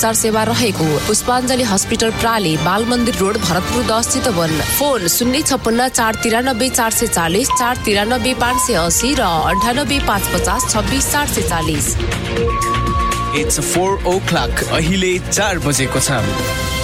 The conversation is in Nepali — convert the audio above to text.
उपचार सेवा रहेको पुष्पाञ्जली हस्पिटल प्राली, बाल मन्दिर रोड, भरतपुर 10 चितवन। फोन 056 493 440 493 580 र 98 550 26 440। It's 4 o'clock. अहिले 4 बजेको छ।